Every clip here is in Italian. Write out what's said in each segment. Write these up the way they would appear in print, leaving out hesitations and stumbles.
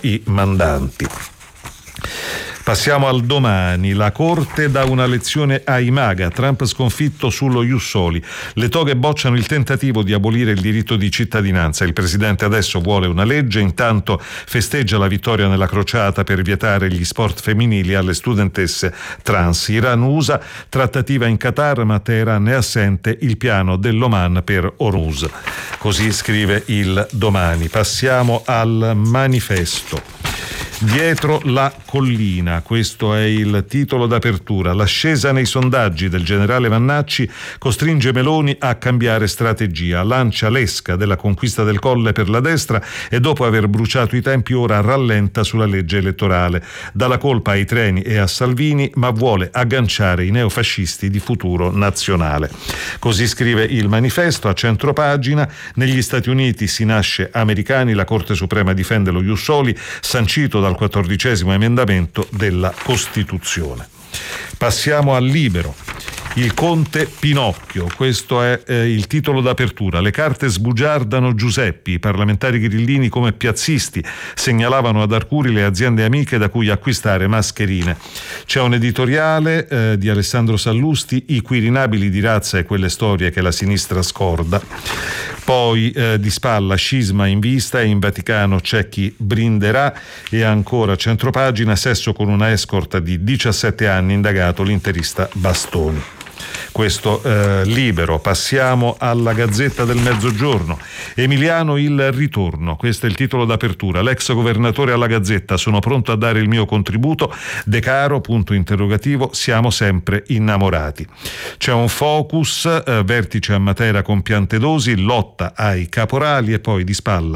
i mandanti. Passiamo al Domani. La Corte dà una lezione ai MAGA. Trump sconfitto sullo Ius Soli. Le toghe bocciano il tentativo di abolire il diritto di cittadinanza. Il presidente adesso vuole una legge, intanto festeggia la vittoria nella crociata per vietare gli sport femminili alle studentesse trans. Iran-USA, trattativa in Qatar, ma Teheran è assente, il piano dell'Oman per Hormuz. Così scrive il Domani. Passiamo al Manifesto. Dietro la collina, questo è il titolo d'apertura. L'ascesa nei sondaggi del generale Vannacci costringe Meloni a cambiare strategia. Lancia l'esca della conquista del Colle per la destra e dopo aver bruciato i tempi ora rallenta sulla legge elettorale. Dà la colpa ai treni e a Salvini, ma vuole agganciare i neofascisti di Futuro Nazionale. Così scrive il Manifesto. A centropagina, negli Stati Uniti si nasce americani, la Corte Suprema difende lo Ius Soli, sancito dal 14° emendamento della Costituzione. Passiamo al Libero. Il Conte Pinocchio, questo è il titolo d'apertura. Le carte sbugiardano Giuseppi, i parlamentari grillini come piazzisti segnalavano ad Arcuri le aziende amiche da cui acquistare mascherine. C'è un editoriale di Alessandro Sallusti, i quirinabili di razza e quelle storie che la sinistra scorda. Poi di spalla scisma in vista e in Vaticano c'è chi brinderà, e ancora centropagina, sesso con una escort di 17 anni, indagato l'interista Bastoni. Questo Libero. Passiamo alla Gazzetta del Mezzogiorno. Emiliano il ritorno, questo è il titolo d'apertura. L'ex governatore alla Gazzetta: sono pronto a dare il mio contributo. De Caro, punto interrogativo, siamo sempre innamorati. C'è un focus, vertice a Matera con Piantedosi, lotta ai caporali, e poi di spalla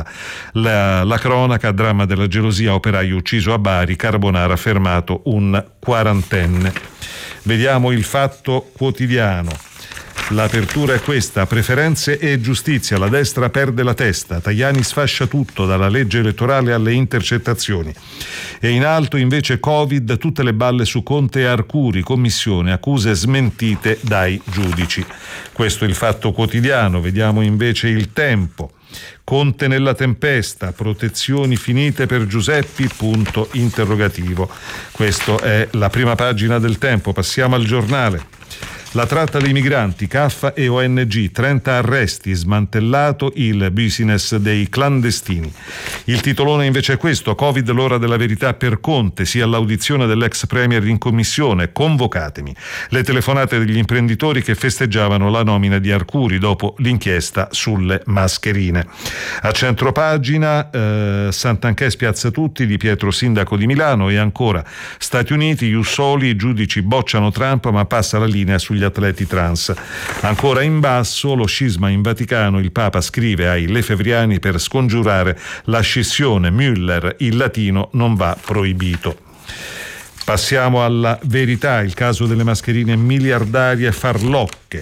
la cronaca, dramma della gelosia, operaio ucciso a Bari, Carbonara fermato un quarantenne. Vediamo il Fatto Quotidiano. L'apertura è questa: preferenze e giustizia, la destra perde la testa, Tajani sfascia tutto, dalla legge elettorale alle intercettazioni. E in alto invece Covid, tutte le balle su Conte e Arcuri, commissione, accuse smentite dai giudici. Questo è il Fatto Quotidiano. Vediamo invece il Tempo. Conte nella tempesta, protezioni finite per Giuseppi, punto interrogativo. Questo è la prima pagina del Tempo. Passiamo al Giornale. La tratta dei migranti, CAF e ONG, 30 arresti, smantellato il business dei clandestini. Il titolone invece è questo: Covid, l'ora della verità per Conte, sia all'audizione dell'ex premier in commissione, convocatemi. Le telefonate degli imprenditori che festeggiavano la nomina di Arcuri dopo l'inchiesta sulle mascherine. A centropagina, Santanchè spiazza tutti, Di Pietro sindaco di Milano, e ancora Stati Uniti, Ius Soli, i giudici bocciano Trump ma passa la linea sugli atleti trans. Ancora in basso, lo scisma in Vaticano, il Papa scrive ai lefevriani per scongiurare la scissione, Müller, il latino non va proibito. Passiamo alla Verità, il caso delle mascherine miliardarie farlocche.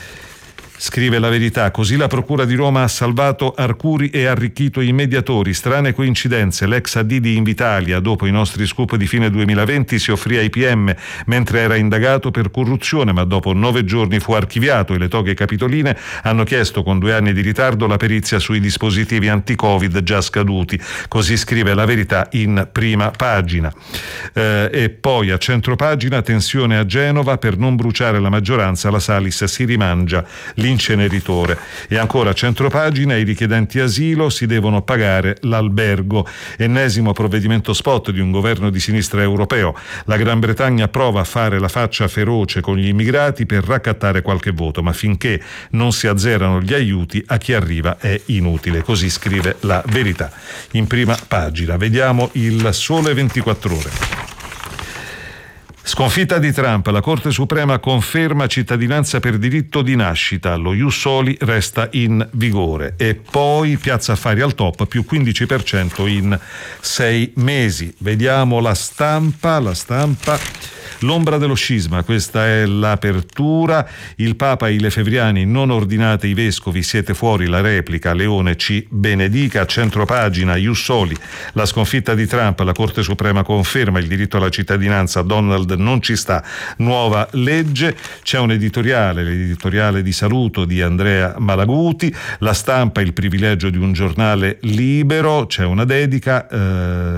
Scrive la Verità: così la Procura di Roma ha salvato Arcuri e arricchito i mediatori. Strane coincidenze, l'ex AD di Invitalia, dopo i nostri scoop di fine 2020, si offrì ai PM mentre era indagato per corruzione, ma dopo 9 giorni fu archiviato, e le toghe capitoline hanno chiesto con 2 anni di ritardo la perizia sui dispositivi anti-Covid già scaduti. Così scrive la Verità in prima pagina. E poi a centropagina, tensione a Genova, per non bruciare la maggioranza la Salis si rimangia l'inceneritore. E ancora a centropagina, i richiedenti asilo si devono pagare l'albergo. Ennesimo provvedimento spot di un governo di sinistra europeo. La Gran Bretagna prova a fare la faccia feroce con gli immigrati per raccattare qualche voto, ma finché non si azzerano gli aiuti a chi arriva è inutile. Così scrive la Verità in prima pagina. Vediamo il Sole 24 Ore. Sconfitta di Trump, la Corte Suprema conferma cittadinanza per diritto di nascita, lo Ius Soli resta in vigore. E poi Piazza Affari al top, più 15% in 6 mesi. Vediamo la stampa. L'ombra dello scisma, questa è l'apertura. Il Papa e i lefevriani: non ordinate i vescovi, siete fuori, la replica, Leone ci benedica. A centropagina, Ius Soli, la sconfitta di Trump, la Corte Suprema conferma il diritto alla cittadinanza, Donald non ci sta, nuova legge. C'è un editoriale, l'editoriale di saluto di Andrea Malaguti. La Stampa, il privilegio di un giornale libero, c'è una dedica,